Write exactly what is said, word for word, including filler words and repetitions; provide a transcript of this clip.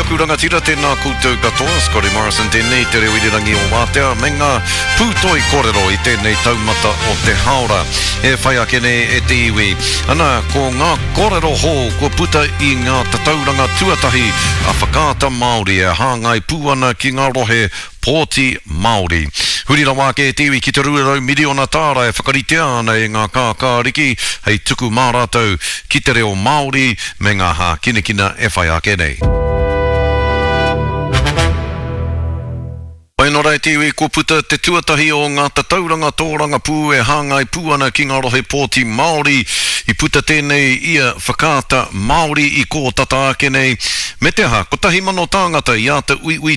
kuranga tira tēnā koutou katoa, Scotty Morrison tēnei te rewirangi o Wātea, me ngā pūtoi kōrero i tēnei taumata o te haora. E whai ake nei e te iwi. Ana, ko ngā kōrero hō, ko puta i ngā tatauranga tuatahi a whakaata Māori e hāngai pūana ki ngā rohe Pōti Māori. Hurira wāke e te iwi ki te ruarau miliona tāra e whakaritea ana e ngā kākāriki hei tuku mā rātou ki te reo Māori me ngā hā kinekina e whai ake nei. Pai nora e te iwi ko puta te tuatahi o ngā tatauranga tōranga pū e hāngai pūana ki ngā rohe Pōti Māori i puta tēnei ia whakaata Māori i kō tata ake nei. Me te ha, ko tahi mano tāngata i a te ui ui